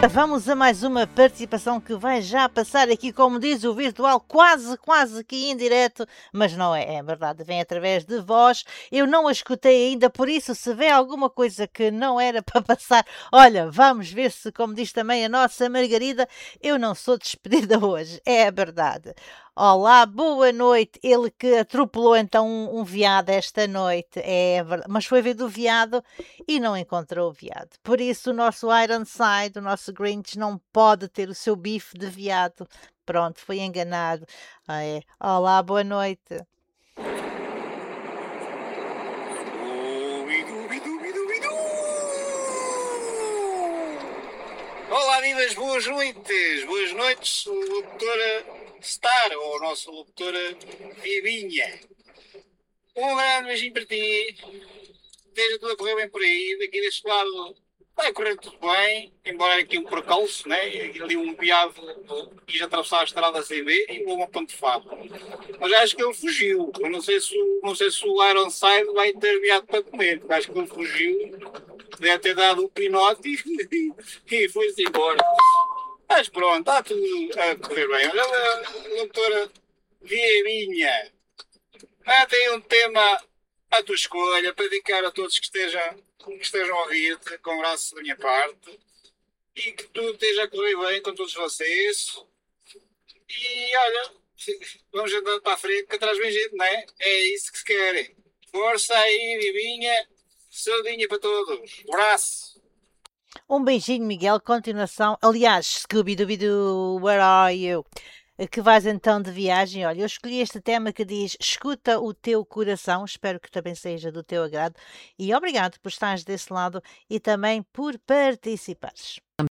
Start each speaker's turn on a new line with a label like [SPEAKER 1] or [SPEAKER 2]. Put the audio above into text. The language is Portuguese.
[SPEAKER 1] Vamos a mais uma participação que vai já passar aqui, como diz o virtual, quase que em direto, mas não é, é verdade, vem através de voz. Eu não a escutei ainda, por isso, se vê alguma coisa que não era para passar, olha, vamos ver se, como diz também a nossa Margarida, eu não sou despedida hoje, é a verdade. Olá, boa noite. Ele que atropelou então um veado esta noite, é verdade, mas foi ver do veado e não encontrou o veado. Por isso, o nosso Ironside, o nosso Grinch, não pode ter o seu bife de veado. Pronto, foi enganado. Ah, é. Olá, boa noite.
[SPEAKER 2] Olá, vidas, boas noites. Boas noites, locutora Star, ou nossa locutora Vivinha. Um grande beijinho para ti. Esteja tudo a correr bem por aí. Daqui deste lado vai correr tudo bem, embora aqui um percalço, né? Ali um piado quis atravessar a estrada sem ver e levou uma ponte de fato. Mas acho que ele fugiu. Eu não sei se o Ironside vai ter viado para comer. Acho que ele fugiu. Deve ter dado um pinote e foi-se embora. Mas pronto, está tudo a correr bem. Olha, doutora Vieminha, tem um tema à tua escolha para dedicar a todos que estejam a ouvir-te, com graça da minha parte, e que tudo esteja a correr bem com todos vocês. E olha, vamos andando para a frente, que atrás vem gente, não é? É isso que se querem. Força aí, Vivinha. Saudinha para todos. Um abraço.
[SPEAKER 1] Um beijinho, Miguel. Continuação. Aliás, Scooby-Dooby-Doo, where are you? Que vais então de viagem. Olha, eu escolhi este tema que diz escuta o teu coração. Espero que também seja do teu agrado. E obrigado por estares desse lado e também por participares.